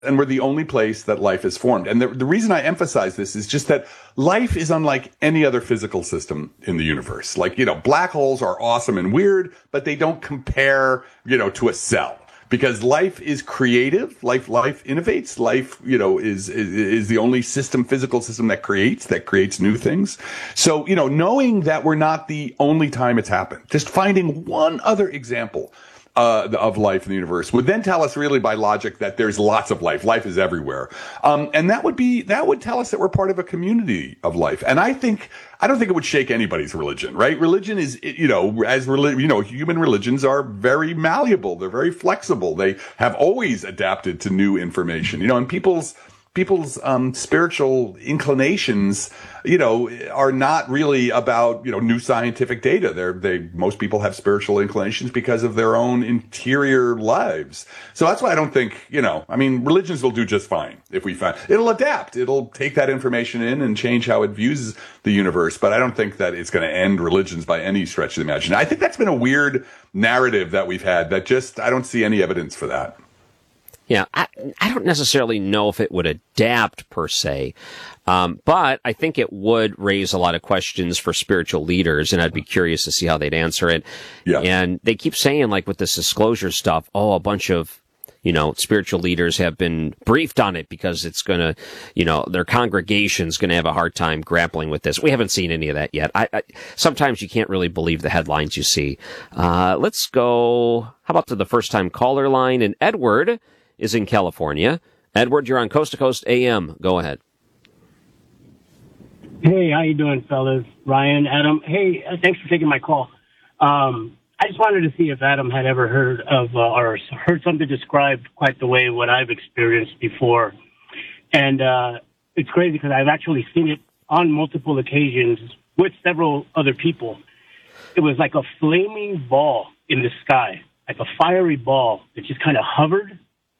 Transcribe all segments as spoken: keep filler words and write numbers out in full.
and we're the only place that life is formed. And the, the reason I emphasize this is just that life is unlike any other physical system in the universe. Like, you know, black holes are awesome and weird, but they don't compare, you know, to a cell. Because life is creative, life, life innovates, life, you know, is, is, is the only system, physical system that creates, that creates new things. So, you know, knowing that we're not the only time it's happened, just finding one other example Uh, of life in the universe would then tell us really by logic that there's lots of life. Life is everywhere. Um, and that would be, that would tell us that we're part of a community of life. And I think, I don't think it would shake anybody's religion, right? Religion is, you know, as relig- you know, human religions are very malleable. They're very flexible. They have always adapted to new information, you know, and people's, people's, um, spiritual inclinations, you know, are not really about, you know, new scientific data. They're, they, most people have spiritual inclinations because of their own interior lives. So that's why I don't think, you know, I mean, religions will do just fine if we find, it'll adapt. It'll take that information in and change how it views the universe. But I don't think that it's going to end religions by any stretch of the imagination. I think that's been a weird narrative that we've had that just, I don't see any evidence for that. Yeah, I, I don't necessarily know if it would adapt per se, um, but I think it would raise a lot of questions for spiritual leaders, and I'd be curious to see how they'd answer it. Yeah. And they keep saying, like with this disclosure stuff, oh, a bunch of, you know, spiritual leaders have been briefed on it because it's going to, you know, their congregation's going to have a hard time grappling with this. We haven't seen any of that yet. I, I sometimes you can't really believe the headlines you see. Uh, let's go, how about to the first time caller line? And Edward is in California. Edward, you're on Coast to Coast A M. Go ahead. Hey, how you doing, fellas? Ryan, Adam. Hey, uh, thanks for taking my call. Um, I just wanted to see if Adam had ever heard of uh, or heard something described quite the way what I've experienced before. And uh, it's crazy because I've actually seen it on multiple occasions with several other people. It was like a flaming ball in the sky, like a fiery ball that just kind of hovered.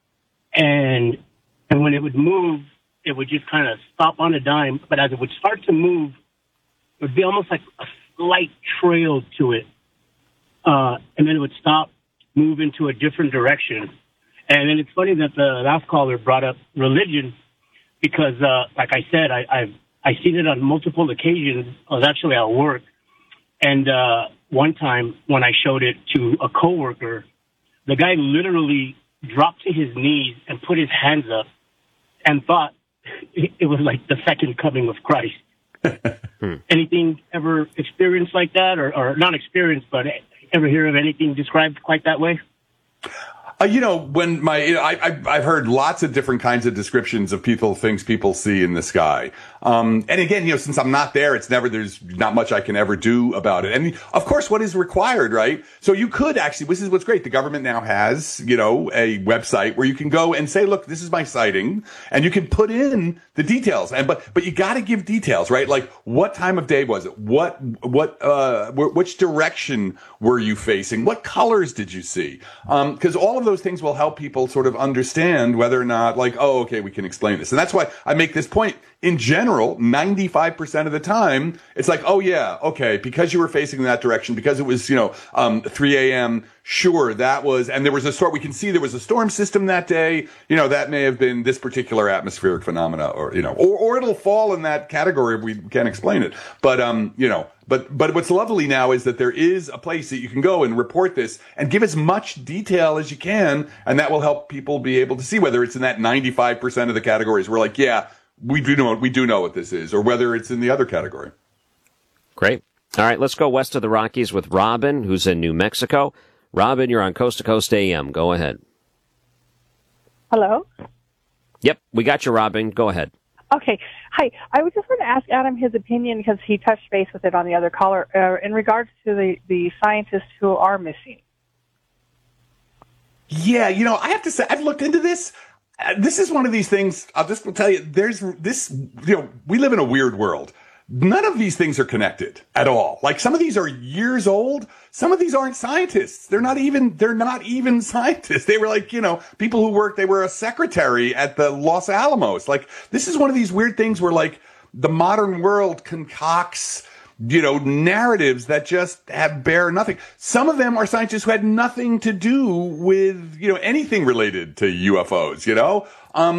And and when it would move, it would just kind of stop on a dime. But as it would start to move, it would be almost like a slight trail to it. Uh, and then it would stop, move into a different direction. And then it's funny that the last caller brought up religion because, uh, like I said, I, I've I've seen it on multiple occasions. I was actually at work. And uh, one time when I showed it to a coworker, the guy literally dropped to his knees and put his hands up and thought it was like the second coming of Christ. hmm. Anything ever experienced like that or, or not experienced, but ever hear of anything described quite that way? Uh, you know, when my, you know, I, I, I've heard lots of different kinds of descriptions of people, things people see in the sky. Um, and again, you know, since I'm not there, it's never, there's not much I can ever do about it. And of course, what is required, right? So you could actually, this is what's great. The government now has, you know, a website where you can go and say, look, this is my sighting, and you can put in the details. And, but, but you got to give details, right? Like what time of day was it? What, what, uh, which direction were you facing? What colors did you see? Um, cause all of those things will help people sort of understand whether or not, like, oh, okay, we can explain this. And that's why I make this point. In general, ninety-five percent of the time, it's like, oh yeah, okay, because you were facing in that direction, because it was, you know, um, three a.m., sure, that was, and there was a storm, we can see there was a storm system that day, you know, that may have been this particular atmospheric phenomena, or, you know, or, or it'll fall in that category if we can't explain it. But, um, you know, but, but what's lovely now is that there is a place that you can go and report this and give as much detail as you can, and that will help people be able to see whether it's in that ninety-five percent of the categories. We're like, yeah, we do know, we do know what this is, or whether it's in the other category. Great. All right, let's go west of the Rockies with Robin, who's in New Mexico. Robin, you're on Coast to Coast A M. Go ahead. Hello? Yep, we got you, Robin. Go ahead. Okay. Hi. I was just going to ask Adam his opinion because he touched base with it on the other caller uh, in regards to the, the scientists who are missing. Yeah, you know, I have to say, I've looked into this. Uh, this is one of these things, I'll just tell you, there's this, you know, we live in a weird world. None of these things are connected at all. Like some of these are years old. Some of these aren't scientists. They're not even, they're not even scientists. They were like, you know, people who worked, they were a secretary at the Los Alamos. Like this is one of these weird things where like the modern world concocts you know, narratives that just have bear nothing. Some of them are scientists who had nothing to do with, you know, anything related to U F Os, you know? Um,